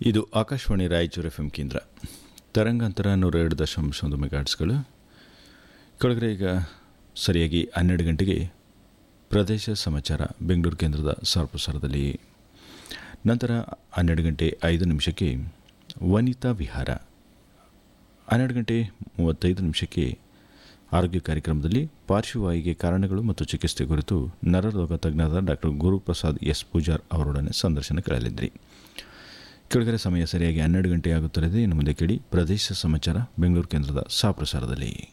ಇದು Akashvani Raichur F M ಕೇಂದ್ರ ತರಂಗಾಂತರ 102.1 ಮೆಗಾಟ್ಸ್ಗಳು. ಕೆಳಗಡೆ ಈಗ ಸರಿಯಾಗಿ 12 ಗಂಟೆಗೆ ಪ್ರದೇಶ ಸಮಾಚಾರ ಬೆಂಗಳೂರು ಕೇಂದ್ರದ ಸಾರ್ವಪ್ರಸಾರದಲ್ಲಿ. ನಂತರ 12 ಗಂಟೆ 5 ನಿಮಿಷಕ್ಕೆ ವನಿತಾ ವಿಹಾರ, 12 ಗಂಟೆ 35 ನಿಮಿಷಕ್ಕೆ ಆರೋಗ್ಯ ಕಾರ್ಯಕ್ರಮದಲ್ಲಿ ಪಾರ್ಶ್ವವಾಯುವಿಗೆ ಕಾರಣಗಳು ಮತ್ತು ಚಿಕಿತ್ಸೆ ಕುರಿತು ನರರೋಗ ತಜ್ಞರಾದ ಡಾಕ್ಟರ್ ಗುರುಪ್ರಸಾದ್ ಎಸ್ ಪೂಜಾರ್ ಅವರೊಡನೆ ಸಂದರ್ಶನ ಕೇಳಲಿದ್ರಿ. ಕೆಳಗಡೆ ಸಮಯ ಸರಿಯಾಗಿ 12 ಗಂಟೆ ಆಗುತ್ತದೆ. ಇನ್ನು ಮುಂದೆ ಕೇಳಿ ಪ್ರದೇಶ ಸಮಾಚಾರ ಬೆಂಗಳೂರು ಕೇಂದ್ರದ ಸಾಪ್ರಸಾರದಲ್ಲಿ.